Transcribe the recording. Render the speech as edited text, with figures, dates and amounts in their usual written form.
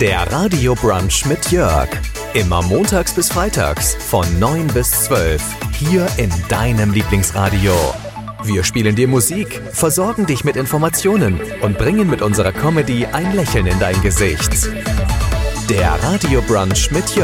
Der Radio Brunch mit Jörg. Immer montags bis freitags von 9 bis 12. Hier in deinem Lieblingsradio. Wir spielen dir Musik, versorgen dich mit Informationen und bringen mit unserer Comedy ein Lächeln in dein Gesicht. Der Radio Brunch mit Jörg.